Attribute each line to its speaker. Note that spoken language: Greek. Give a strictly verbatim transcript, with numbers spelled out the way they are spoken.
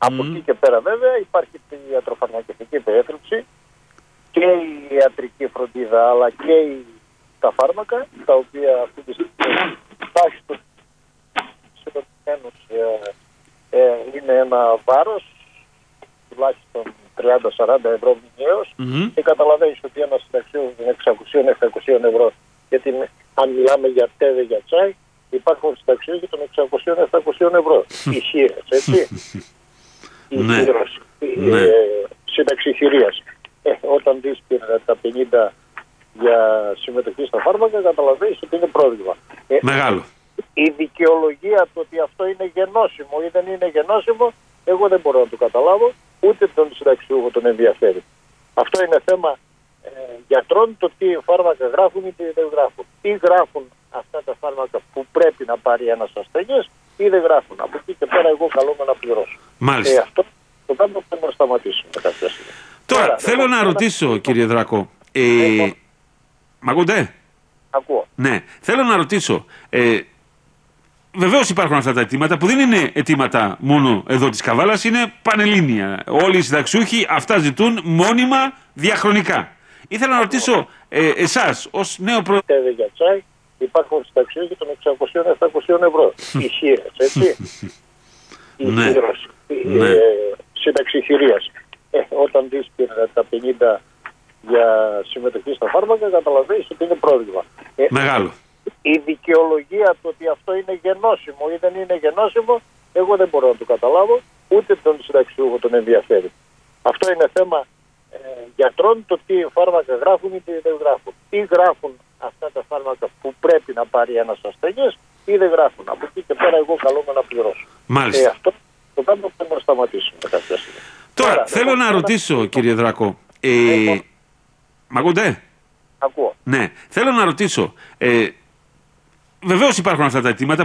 Speaker 1: Από εκεί και πέρα βέβαια υπάρχει η ιατροφαρμακευτική περίθαλψη και η ιατρική φροντίδα, αλλά και η, τα φάρμακα, τα οποία αυτή τη στιγμή τουλάχιστον ε, ε, είναι ένα βάρος τουλάχιστον τριάντα με σαράντα ευρώ μηνιαίως mm-hmm. και καταλαβαίνεις ότι ένα συνταξιούχος είναι εξακόσια με επτακόσια ευρώ, γιατί αν μιλάμε για τέδε, για τσάι, υπάρχουν συνταξιούχοι των εξακόσια με επτακόσια ευρώ. Οι χείρες, έτσι. Η χείρος,
Speaker 2: ναι.
Speaker 1: ε, σύνταξη χειρίας. Ε, όταν δεις τα πενήντα για συμμετοχή στα φάρμακα, καταλαβαίνεις ότι είναι πρόβλημα. Ε,
Speaker 2: Μεγάλο.
Speaker 1: Η δικαιολογία του ότι αυτό είναι γενώσιμο ή δεν είναι γενώσιμο, εγώ δεν μπορώ να το καταλάβω, ούτε τον συνταξιούχο τον ενδιαφέρει. Αυτό είναι θέμα ε, γιατρών, το τι φάρμακα γράφουν ή τι δεν γράφουν. Ή γράφουν αυτά τα φάρμακα που πρέπει να πάρει ένας ασθενής ή δεν γράφουν. Από εκεί και πέρα εγώ καλούμε να πληρώσω.
Speaker 2: Μάλιστα.
Speaker 1: Ε, αυτό το κάνουμε πρέπει να σταματήσουμε κάποια στιγμή.
Speaker 2: Τώρα,
Speaker 1: Άρα,
Speaker 2: θέλω εγώ, να ένα... ρωτήσω, κύριε Δράκο. Ε,
Speaker 1: εγώ...
Speaker 2: Μ' ακούτε?
Speaker 1: Ακούω.
Speaker 2: Ναι. Θέλω να ρωτήσω. Ε, Βεβαίως υπάρχουν αυτά τα αιτήματα που δεν είναι αιτήματα μόνο εδώ της Καβάλας, είναι πανελλήνια. Όλοι οι συνταξιούχοι αυτά ζητούν μόνιμα, διαχρονικά. Ήθελα να ρωτήσω ε, εσάς ως νέο πρόεδρο.
Speaker 1: Για τσάι υπάρχουν συνταξιούχοι των εξακόσια με επτακόσια ευρώ. Οι χείρες, έτσι. Η
Speaker 2: ναι.
Speaker 1: χείρος,
Speaker 2: ναι.
Speaker 1: ε, σύνταξη χειρίας. Ε, όταν δεις τα πενήντα για συμμετοχή στα φάρμακα, καταλαβαίνεις ότι είναι πρόβλημα. Ε,
Speaker 2: Μεγάλο.
Speaker 1: Η δικαιολογία του ότι αυτό είναι γενώσιμο ή δεν είναι γενώσιμο, εγώ δεν μπορώ να το καταλάβω, ούτε τον συνταξιούχο τον ενδιαφέρει. Αυτό είναι θέμα ε, γιατρών, το τι φάρμακα γράφουν ή τι δεν γράφουν. Ή γράφουν αυτά τα φάρμακα που πρέπει να πάρει ένας ασθενής ή δεν γράφουν. Από εκεί και πέρα εγώ καλούμε να πληρώσω.
Speaker 2: Μάλιστα.
Speaker 1: Ε, αυτό το κάνουμε πρέπει να σταματήσουμε κάποια στιγμή.
Speaker 2: Τώρα,
Speaker 1: Άρα,
Speaker 2: θέλω εγώ, να ρωτήσω, ένα... κύριε Δράκο. Ε,
Speaker 1: εγώ...
Speaker 2: Μ' ακούτε?
Speaker 1: Ακούω.
Speaker 2: Ναι. Θέλω να ρωτήσω. Ε, Βεβαίως υπάρχουν αυτά τα αιτήματα.